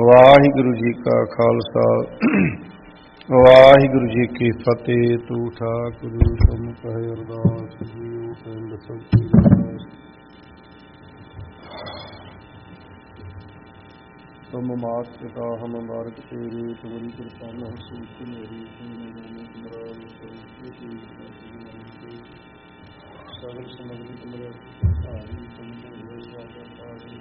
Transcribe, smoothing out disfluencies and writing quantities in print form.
ਵਾਹਿਗੁਰੂ ਜੀ ਕਾ ਖਾਲਸਾ ਵਾਹਿਗੁਰੂ ਜੀ ਕੀ ਫਤਿਹ। ਤੂੰ ਠਾਕੁਰ ਤੁਮ ਕਹੇ ਅਰਦਾਸ ਜੀਉ ਪਿੰਡ ਸਭ ਦਾਸ। ਤੁਮ ਮਾਤ ਪਿਤਾ ਹਮ ਬਾਰਕ ਤੇਰੇ, ਤੁਮਰੀ ਕਿਰਪਾ ਮਹਿ ਸੀਤ ਮੇਰੀ। ਸਗਲ ਸਮਗਰੀ ਤੁਮਰੇ ਭਾਰੀ, ਤੁਮ ਹੋਏ ਸਵਾਗਤ ਪਾਰੀ।